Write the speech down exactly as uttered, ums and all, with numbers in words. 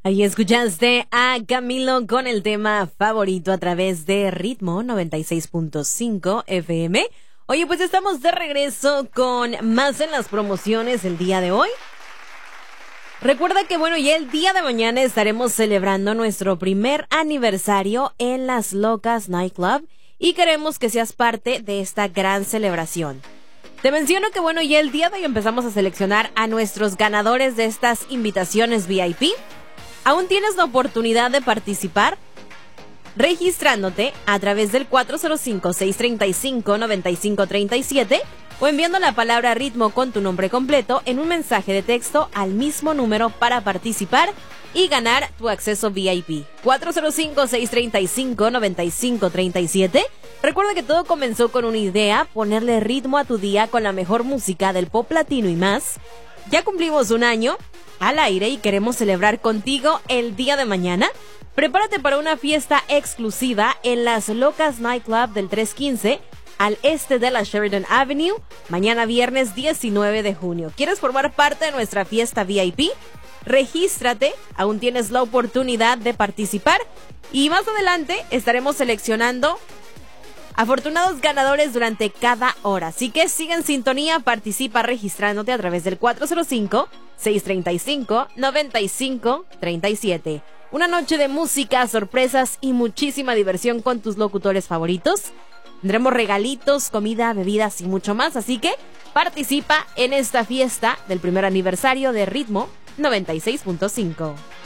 Ahí escuchaste a Camilo con el tema favorito a través de Ritmo noventa y seis punto cinco F M. Oye, pues estamos de regreso con más en las promociones el día de hoy. Recuerda que, bueno, ya el día de mañana estaremos celebrando nuestro primer aniversario en Las Locas Nightclub y queremos que seas parte de esta gran celebración. Te menciono que, bueno, ya el día de hoy empezamos a seleccionar a nuestros ganadores de estas invitaciones V I P. Aún tienes la oportunidad de participar registrándote a través del cuatro cero cinco, seis tres cinco, nueve cinco tres siete o enviando la palabra ritmo con tu nombre completo en un mensaje de texto al mismo número para participar y ganar tu acceso V I P. cuatro cero cinco, seis tres cinco, nueve cinco tres siete. Recuerda que todo comenzó con una idea, ponerle ritmo a tu día con la mejor música del pop latino y más. Ya cumplimos un año al aire y queremos celebrar contigo el día de mañana. Prepárate para una fiesta exclusiva en Las Locas Nightclub del tres quince al este de la Sheridan Avenue, mañana viernes diecinueve de junio. ¿Quieres formar parte de nuestra fiesta V I P? Regístrate, aún tienes la oportunidad de participar y más adelante estaremos seleccionando afortunados ganadores durante cada hora. Así que sigue en sintonía, participa registrándote a través del cuatro cero cinco, seis tres cinco, nueve cinco tres siete. Una noche de música, sorpresas y muchísima diversión con tus locutores favoritos. Tendremos regalitos, comida, bebidas y mucho más. Así que participa en esta fiesta del primer aniversario de Ritmo noventa y seis punto cinco.